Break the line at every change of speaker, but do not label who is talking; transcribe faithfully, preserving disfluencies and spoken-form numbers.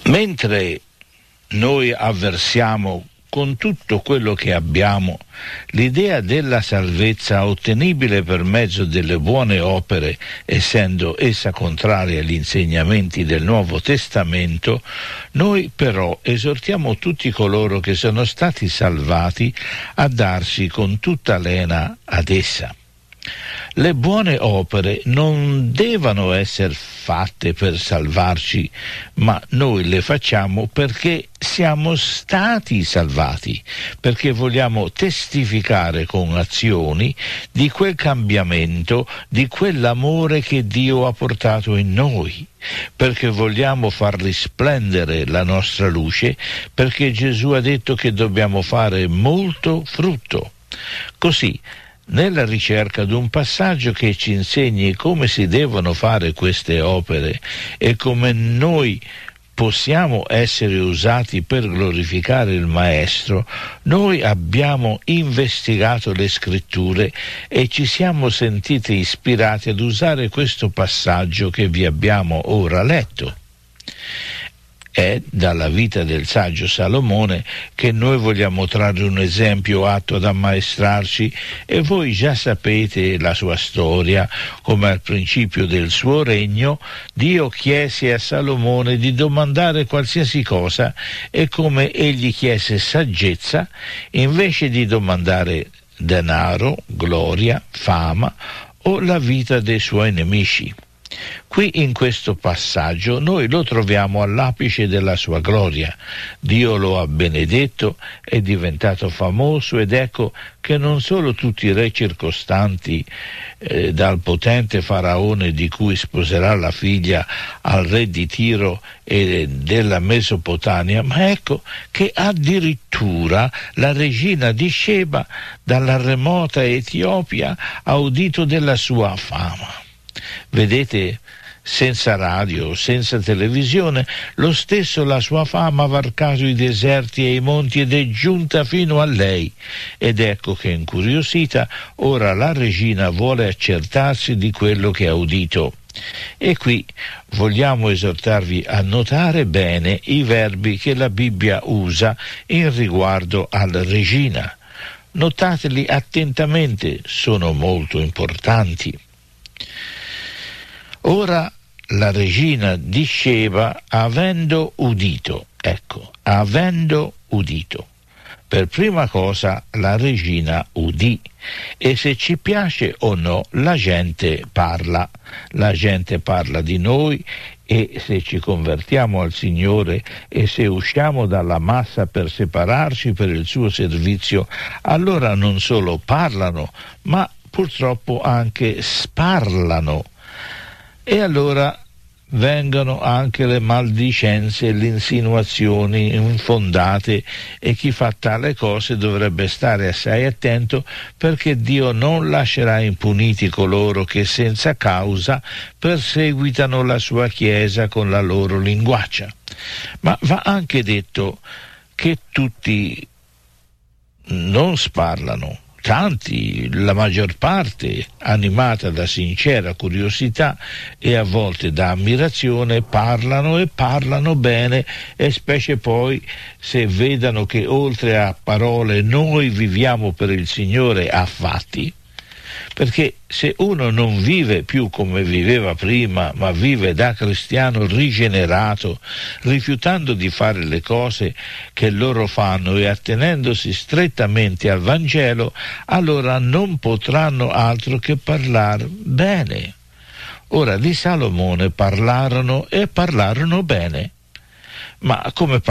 Mentre noi avversiamo con tutto quello che abbiamo l'idea della salvezza ottenibile per mezzo delle buone opere, essendo essa contraria agli insegnamenti del Nuovo Testamento, noi però esortiamo tutti coloro che sono stati salvati a darsi con tutta lena ad essa. Le buone opere non devono essere fatte per salvarci, ma noi le facciamo perché siamo stati salvati, perché vogliamo testificare con azioni di quel cambiamento, di quell'amore che Dio ha portato in noi, perché vogliamo far risplendere la nostra luce, perché Gesù ha detto che dobbiamo fare molto frutto. Così, nella ricerca di un passaggio che ci insegni come si devono fare queste opere e come noi possiamo essere usati per glorificare il Maestro, noi abbiamo investigato le Scritture e ci siamo sentiti ispirati ad usare questo passaggio che vi abbiamo ora letto. È dalla vita del saggio Salomone che noi vogliamo trarre un esempio atto ad ammaestrarci, e voi già sapete la sua storia, come al principio del suo regno Dio chiese a Salomone di domandare qualsiasi cosa, e come egli chiese saggezza invece di domandare denaro, gloria, fama o la vita dei suoi nemici. Qui in questo passaggio noi lo troviamo all'apice della sua gloria. Dio lo ha benedetto, è diventato famoso, ed ecco che non solo tutti i re circostanti, eh, dal potente faraone di cui sposerà la figlia al re di Tiro e della Mesopotamia, ma ecco che addirittura la regina di Sheba dalla remota Etiopia ha udito della sua fama. Vedete, senza radio, senza televisione, lo stesso la sua fama ha varcato i deserti e i monti ed è giunta fino a lei. Ed ecco che, incuriosita, ora la regina vuole accertarsi di quello che ha udito. E qui vogliamo esortarvi a notare bene i verbi che la Bibbia usa in riguardo alla regina. Notateli attentamente, sono molto importanti. Ora la regina di Sheba, avendo udito, ecco, avendo udito. Per prima cosa la regina udì, e se ci piace o no la gente parla. La gente parla di noi, e se ci convertiamo al Signore e se usciamo dalla massa per separarci per il suo servizio, allora non solo parlano, ma purtroppo anche sparlano. E allora vengono anche le maldicenze e le insinuazioni infondate, e chi fa tale cose dovrebbe stare assai attento, perché Dio non lascerà impuniti coloro che senza causa perseguitano la sua Chiesa con la loro linguaccia. Ma va anche detto che tutti non sparlano. Tanti, la maggior parte, animata da sincera curiosità e a volte da ammirazione, parlano e parlano bene, e specie poi se vedano che oltre a parole noi viviamo per il Signore a fatti. Perché se uno non vive più come viveva prima, ma vive da cristiano rigenerato, rifiutando di fare le cose che loro fanno e attenendosi strettamente al Vangelo, allora non potranno altro che parlare bene. Ora di Salomone parlarono e parlarono bene. Ma come